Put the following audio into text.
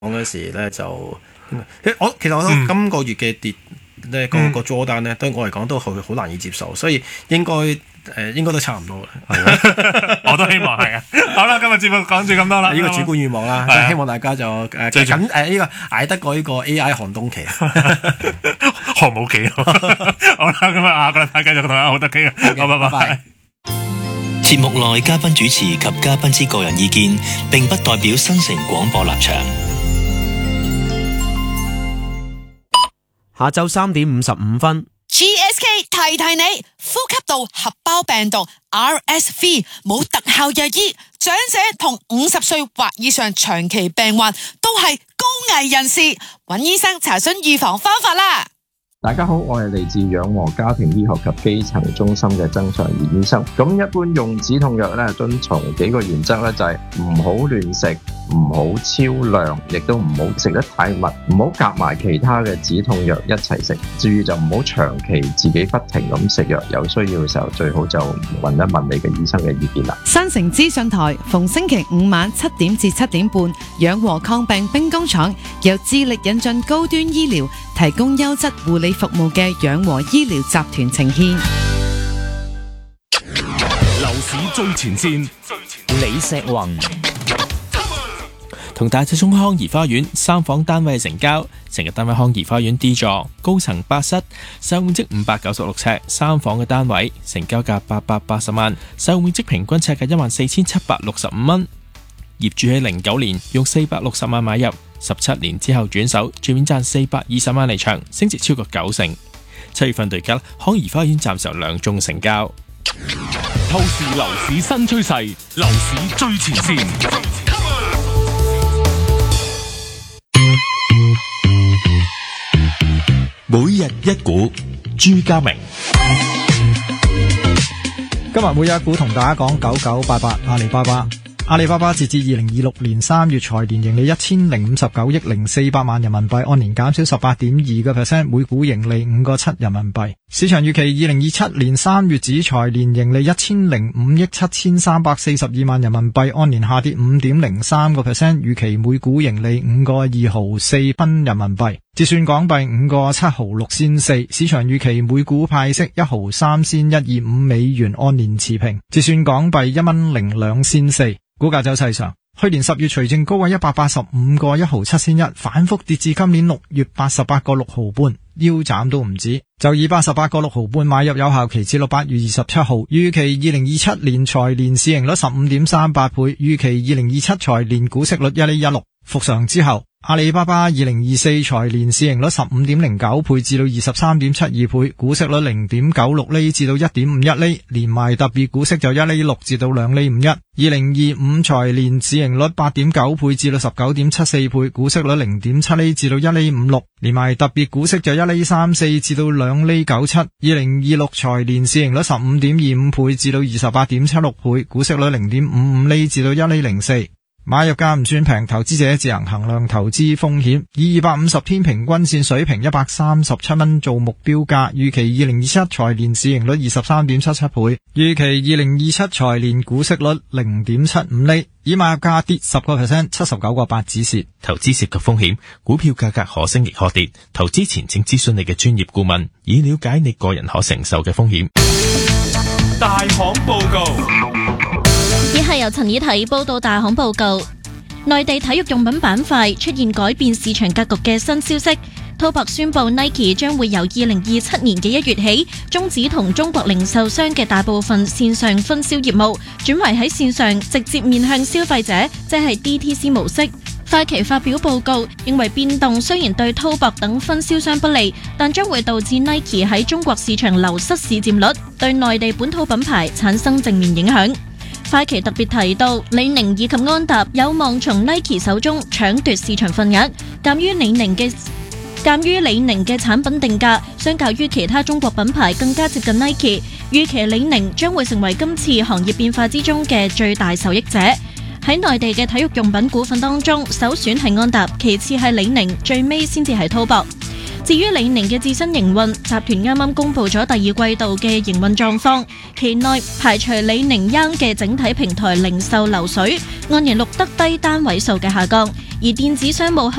嗰時咧就，其實我覺得今個月嘅跌咧個 draw 單咧，對我嚟講都好難以接受，所以應該都差唔多啦。 我都希望係啊。好啦，今日節目講住咁多啦。 呢個主觀願望啦，即係希望大家就緊呢個捱得過呢個 AI 寒冬期。 寒武期。好啦，咁啊下個禮拜繼續同大家好得傾啊。好，拜拜。 節目內嘉賓主持及嘉賓之個人意見，並不代表新城廣播立場。 下晝3:55。 GSK 提提你，呼吸道合胞病毒 RSV 冇特效藥醫，長者同50歲或以上長期病患都係高危人士，揾醫生查詢預防方法啦。 大家好，我係嚟自養和家庭醫學及基層中心嘅曾祥賢醫生。咁一般用止痛藥咧，遵從幾個原則咧，就係唔好亂食，唔好超量，亦都唔好食得太密，唔好夾埋其他嘅止痛藥一齊食。至於就唔好長期自己不停咁食藥，有需要嘅時候最好就問一問你嘅醫生嘅意見啦。 新城資訊台逢星期五晚7點至7點半，養和抗病兵工廠由致力引進高端醫療，提供優質護理服務嘅養和醫療集團呈現。 樓市最前線，李石宏同大赤涌康怡花園3房單位成交，成日單位康怡花園 D 座，高層8室，實用面積596尺，3房嘅單位成交價880萬，實用面積平均尺價14,765蚊。業主喺09年用460萬買入，17年之後轉手，最面賺420萬離場，升值超過90%。7月份對家康怡花園暫時有2宗成交。 透視樓市新趨勢，樓市最前線。 每日一股，朱家明。 今日每日一股同大家講9988阿里巴巴。阿里巴巴截至2026年3月財年盈利1059億0400萬人民幣，按年減少 18.2%， 每股盈利5個7人民幣。市場預期2027年3月止財年盈利1005億7342萬人民幣，按年下跌 5.03%， 預期每股盈利5個2毫4分人民幣，折算港幣5個7毫6仙4。市場預期每股派息1毫3仙125美元，按年持平，折算港幣1蚊02仙4。股價走勢上，去年10月除淨高位185個1毫7仙1，反覆跌至今年6月88個6毫半，腰斬都唔止。就以88個6毫半買入，有效期至8月27號。預期2027年財年市盈率 15.38 倍，預期2027財年股息率1厘16。復常之後，阿里巴巴2024財年市盈率 15.09 倍至到 23.72 倍，股息率 0.96 厘至到 1.51 厘，連埋特別股息就1厘6至到2厘51。2025財年市盈率 8.9 倍至到 19.74 倍，股息率 0.7 厘至到1厘56，連埋特別股息就1厘34至到2厘97。2026財年市盈率 15.25 倍至到 28.76 倍，股息率 0.55 厘至到1厘04。買入價唔算平，投資者自行衡量投資風險，以250天平均線水平137蚊做目標價。預期2027財年市盈率 23.77 倍，預期2027財年股息率 0.75 厘，以買入價跌 10%， 79個8止蝕。 投資涉及風險，股票價格可升亦可跌，投資前請諮詢你嘅專業顧問，以了解你個人可承受嘅風險。 大行報告。 以下由陳以提報道大行報告。內地體育用品板塊出現改變市場格局嘅新消息。滔博宣布 Nike 將會由2027年嘅1月起終止同中國零售商嘅大部分線上分銷業務，轉為喺線上直接面向消費者，即係 DTC 模式。快期發表報告認為變動雖然對滔博等分銷商不利，但將會導致 Nike 喺中國市場流失市佔率，對內地本土品牌產生正面影響。快期特別提到，李寧以及安踏有望從 Nike 手中搶奪市場份額。鑑於李寧嘅產品定價相較於其他中國品牌更加接近 Nike， 預期李寧將會成為今次行業變化之中嘅最大受益者。喺內地嘅體育用品股份當中，首選係安踏，其次係李寧，最尾先至係滔博。至於李寧嘅自身營運，集團啱啱公布咗第二季度嘅營運狀況，期內排除李寧 Young 嘅整體平台零售流水按年錄得低單位數嘅下降，而電子商務